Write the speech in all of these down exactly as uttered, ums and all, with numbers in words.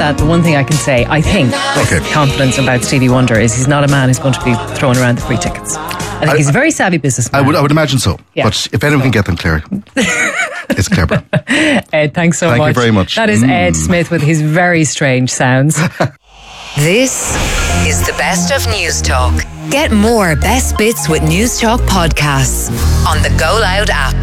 that, the one thing I can say, I think, with Okay. confidence about Stevie Wonder is he's not a man who's going to be throwing around the free tickets. I think I- he's a very savvy businessman. I would, I would imagine so. Yeah. But if anyone can get them, Claire, it's clever. Ed, thanks so Thank you much. very much. That is Mm. Ed Smith with his very strange sounds. This is the best of News Talk. Get more best bits with News Talk podcasts on the Go Loud app.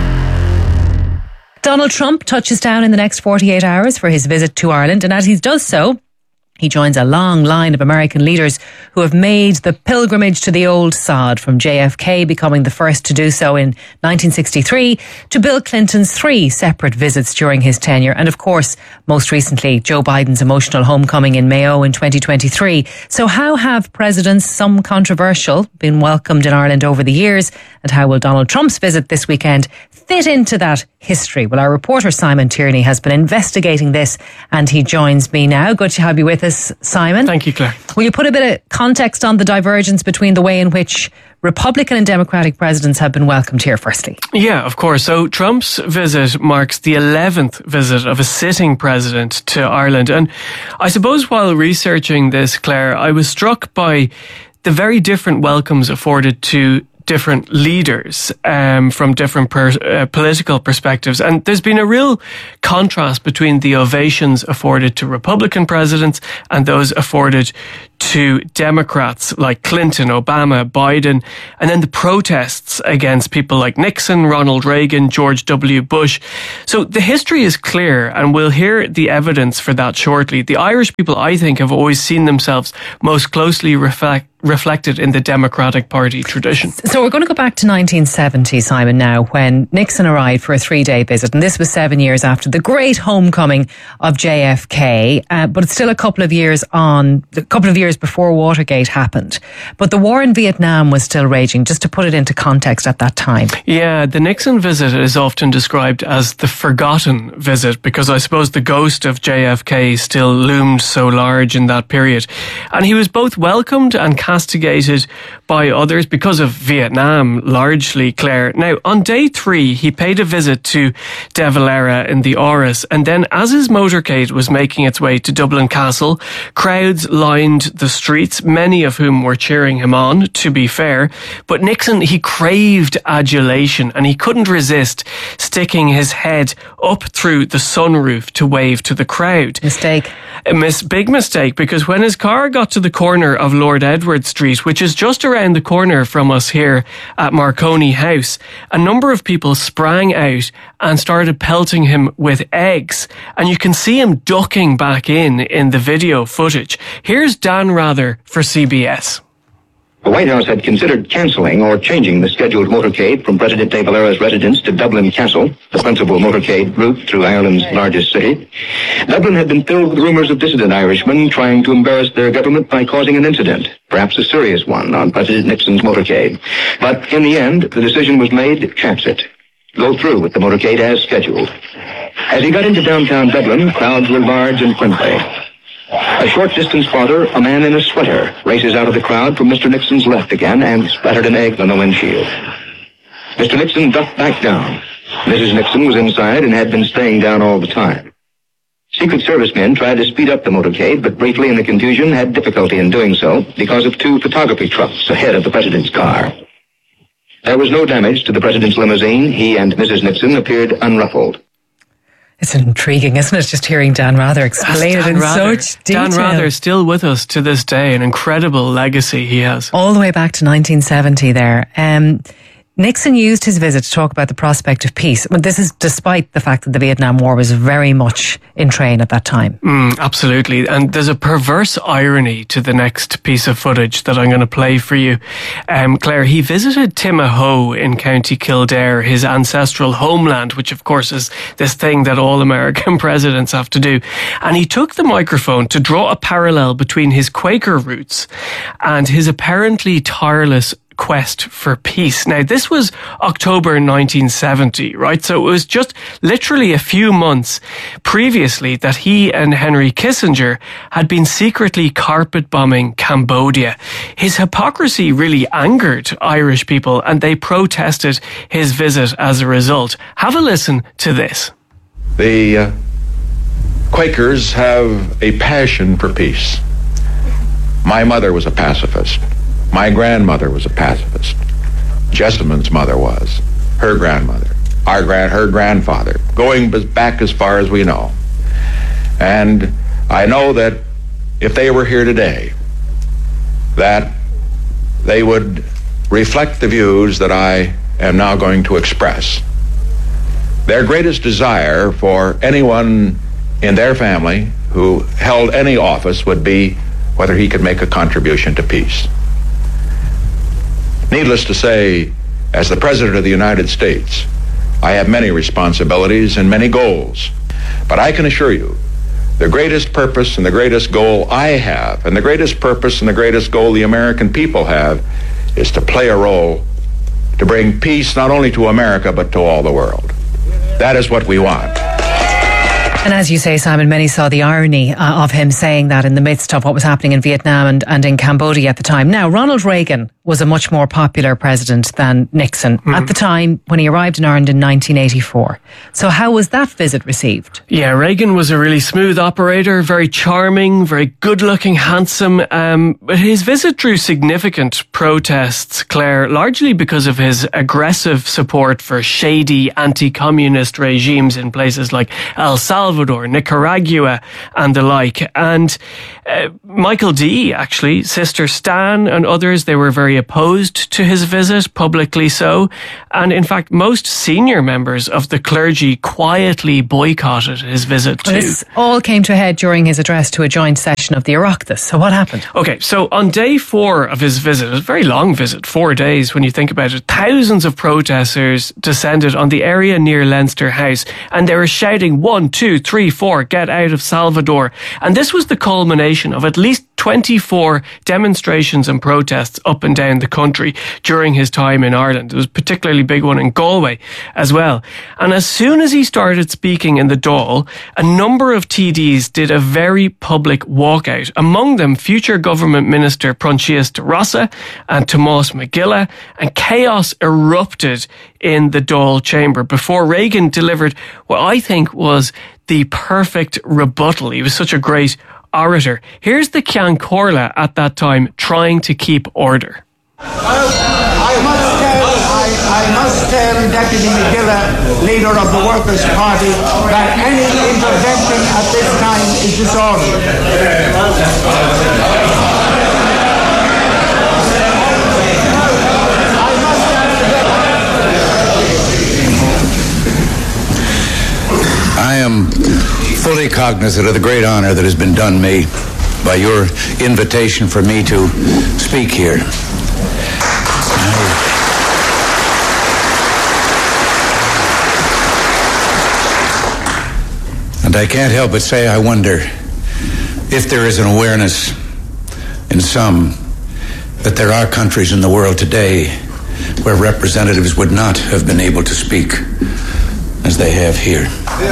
Donald Trump touches down in the next forty-eight hours for his visit to Ireland, and as he does so, he joins a long line of American leaders who have made the pilgrimage to the old sod, from J F K becoming the first to do so in nineteen sixty-three to Bill Clinton's three separate visits during his tenure, and of course, most recently, Joe Biden's emotional homecoming in Mayo in twenty twenty-three. So how have presidents, some controversial, been welcomed in Ireland over the years, and how will Donald Trump's visit this weekend fit into that history? Well, our reporter Simon Tierney has been investigating this, and he joins me now. Good to have you with us, Simon. Thank you, Claire. Will you put a bit of context on the divergence between the way in which Republican and Democratic presidents have been welcomed here, firstly? Yeah, of course. So Trump's visit marks the eleventh visit of a sitting president to Ireland. And I suppose while researching this, Claire, I was struck by the very different welcomes afforded to different leaders um, from different per, uh, political perspectives. And there's been a real contrast between the ovations afforded to Republican presidents and those afforded to Democrats like Clinton, Obama, Biden, and then the protests against people like Nixon, Ronald Reagan, George W. Bush. So the history is clear, and we'll hear the evidence for that shortly. The Irish people, I think, have always seen themselves most closely reflect reflected in the Democratic Party tradition. So we're going to go back to nineteen seventy, Simon, now, when Nixon arrived for a three-day visit, and this was seven years after the great homecoming of J F K, uh, but it's still a couple of years on, a couple of years before Watergate happened. But the war in Vietnam was still raging, just to put it into context at that time. Yeah, the Nixon visit is often described as the forgotten visit, because I suppose the ghost of J F K still loomed so large in that period. And he was both welcomed and castigated by others because of Vietnam, largely, Claire. Now, on day three, he paid a visit to De Valera in the Áras, and then as his motorcade was making its way to Dublin Castle, crowds lined the streets, many of whom were cheering him on, to be fair. But Nixon, he craved adulation, and he couldn't resist sticking his head up through the sunroof to wave to the crowd. Mistake. A mis- big mistake, because when his car got to the corner of Lord Edward Street, which is just around the corner from us here at Marconi House, a number of people sprang out and started pelting him with eggs. And you can see him ducking back in in the video footage. Here's Dan Rather for C B S. The White House had considered cancelling or changing the scheduled motorcade from President de Valera's residence to Dublin Castle, the principal motorcade route through Ireland's largest city. Dublin had been filled with rumours of dissident Irishmen trying to embarrass their government by causing an incident, perhaps a serious one, on President Nixon's motorcade. But in the end, the decision was made, chance it. Go through with the motorcade as scheduled. As he got into downtown Dublin, crowds were large and friendly. A short distance farther, a man in a sweater races out of the crowd from Mister Nixon's left again and splattered an egg on the windshield. Mister Nixon ducked back down. Missus Nixon was inside and had been staying down all the time. Secret Service men tried to speed up the motorcade, but briefly in the confusion had difficulty in doing so because of two photography trucks ahead of the president's car. There was no damage to the president's limousine. He and Missus Nixon appeared unruffled. It's intriguing, isn't it? Just hearing Dan Rather explain it in Rather. such detail. Dan Rather is still with us to this day, an incredible legacy he has. All the way back to nineteen seventy there. Um, Nixon used his visit to talk about the prospect of peace. But this is despite the fact that the Vietnam War was very much in train at that time. Mm, absolutely. And there's a perverse irony to the next piece of footage that I'm going to play for you. Um, Claire, he visited Timahoe in County Kildare, his ancestral homeland, which of course is this thing that all American presidents have to do. And he took the microphone to draw a parallel between his Quaker roots and his apparently tireless quest for peace. Now, this was October nineteen seventy, right? So it was just literally a few months previously that he and Henry Kissinger had been secretly carpet bombing Cambodia. His hypocrisy really angered Irish people, and they protested his visit as a result. Have a listen to this. The uh, Quakers have a passion for peace. My mother was a pacifist. My grandmother was a pacifist. Jessamyn's mother was. Her grandmother. Our grand, her grandfather. Going back as far as we know. And I know that if they were here today, that they would reflect the views that I am now going to express. Their greatest desire for anyone in their family who held any office would be whether he could make a contribution to peace. Needless to say, as the President of the United States, I have many responsibilities and many goals, but I can assure you the greatest purpose and the greatest goal I have, and the greatest purpose and the greatest goal the American people have, is to play a role to bring peace not only to America but to all the world. That is what we want. And as you say, Simon, many saw the irony uh, of him saying that in the midst of what was happening in Vietnam and, and in Cambodia at the time. Now, Ronald Reagan was a much more popular president than Nixon mm-hmm. at the time when he arrived in Ireland in nineteen eighty-four. So how was that visit received? Yeah, Reagan was a really smooth operator, very charming, very good-looking, handsome. Um, but his visit drew significant protests, Claire, largely because of his aggressive support for shady anti-communist regimes in places like El Salvador, Nicaragua, and the like. And uh, Michael D, actually, Sister Stan and others, they were very opposed to his visit, publicly so. And in fact, most senior members of the clergy quietly boycotted his visit too. This all came to a head during his address to a joint session of the Oireachtas. So what happened? Okay, so on day four of his visit, it was a very long visit, four days when you think about it, thousands of protesters descended on the area near Leinster House, and they were shouting, one, two, three, four, get out of Salvador. And this was the culmination of at least twenty-four demonstrations and protests up and down the country during his time in Ireland. There was a particularly big one in Galway as well. And as soon as he started speaking in the Dáil, a number of T Ds did a very public walkout. Among them, future government minister Proinsias de Rossa and Tomás McGilla, and chaos erupted in the Dáil chamber before Reagan delivered what I think was the perfect rebuttal. He was such a great orator. Here's the Ceann Comhairle at that time trying to keep order. I must tell, I, I must tell Deputy McGilla, leader of the Workers' Party, that any intervention at this time is disorderly. I am fully cognizant of the great honor that has been done me by your invitation for me to speak here. And I can't help but say I wonder if there is an awareness in some that there are countries in the world today where representatives would not have been able to speak as they have here.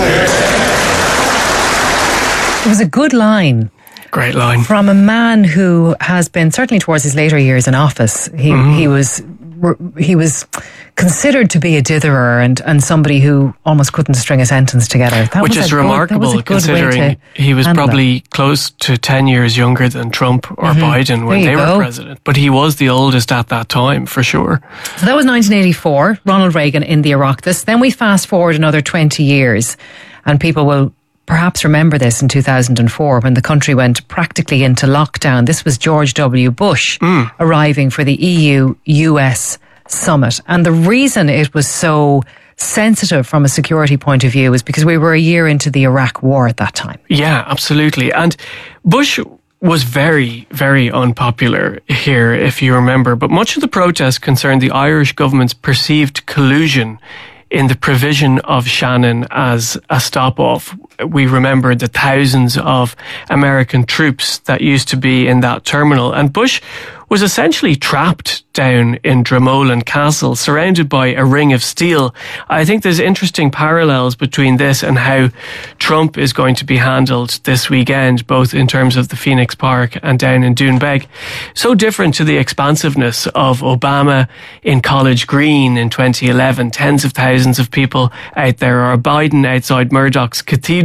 It was a good line. Great line. From a man who has been, certainly towards his later years in office, he, mm-hmm. he was he was considered to be a ditherer and, and somebody who almost couldn't string a sentence together. That Which is remarkable good, considering he was probably that. close to ten years younger than Trump or mm-hmm. Biden when they go. were president. But he was the oldest at that time, for sure. So that was nineteen eighty-four, Ronald Reagan in the Oireachtas. Then we fast forward another twenty years and people will perhaps remember this in two thousand four when the country went practically into lockdown. This was George W. Bush mm. arriving for the E U U S summit. And the reason it was so sensitive from a security point of view was because we were a year into the Iraq war at that time. Yeah, absolutely. And Bush was very, very unpopular here, if you remember. But much of the protest concerned the Irish government's perceived collusion in the provision of Shannon as a stop-off. We remember the thousands of American troops that used to be in that terminal. And Bush was essentially trapped down in Dromoland Castle, surrounded by a ring of steel. I think there's interesting parallels between this and how Trump is going to be handled this weekend, both in terms of the Phoenix Park and down in Doonbeg. So different to the expansiveness of Obama in College Green in twenty eleven. Tens of thousands of people out there, or Biden outside Murdoch's Cathedral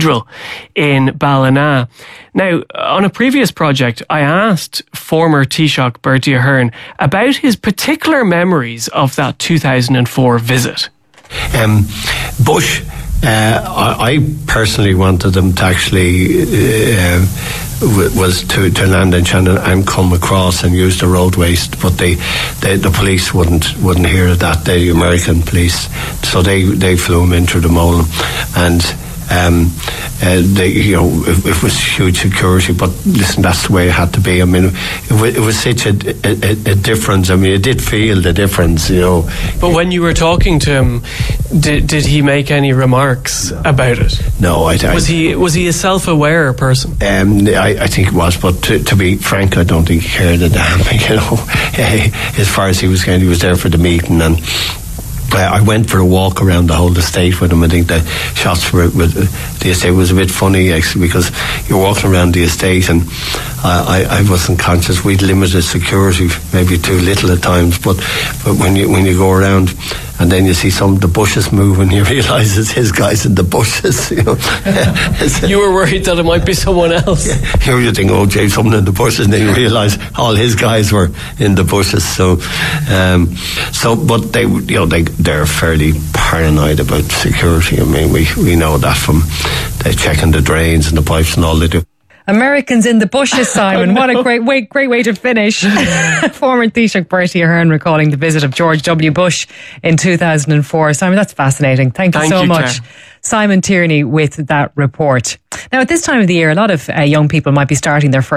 Cathedral in Ballina. Now, on a previous project, I asked former Taoiseach Bertie Ahern about his particular memories of that two thousand four visit. Um, Bush, uh, I, I personally wanted them to actually uh, was to, to land in Shannon and come across and use the roadways, but they, they the police wouldn't wouldn't hear that. The American police, so they they flew him in through the Molan, and. Um, uh, they, you know, it, it was huge security, but listen, that's the way it had to be. I mean, it, was, it was such a, a, a difference. I mean, it did feel the difference, you know. But when you were talking to him, did did he make any remarks about it? No, I, I was he was he a self-aware person? Um, I, I think it was, but to, to be frank, I don't think he cared a damn. You know, as far as he was concerned, he was there for the meeting, and. I went for a walk around the whole estate with him. I think the shots were with the estate was a bit funny actually, because you're walking around the estate and I, I, I wasn't conscious. We'd limited security, maybe too little at times. But but when you when you go around and then you see some of the bushes moving, you realise it's his guys in the bushes. You know, you were worried that it might be someone else. Yeah. Here you think, oh, Jay, someone in the bushes, and then you realise all his guys were in the bushes. So, um, so but they, you know, they. They're fairly paranoid about security. I mean, we, we know that from they checking the drains and the pipes and all they do. Americans in the bushes, Simon. What a great way, great way to finish. Former Taoiseach Bertie Ahern recalling the visit of George W. Bush in two thousand four. Simon, that's fascinating. Thank you Thank so you, much. Claire. Simon Tierney with that report. Now, at this time of the year, a lot of uh, young people might be starting their first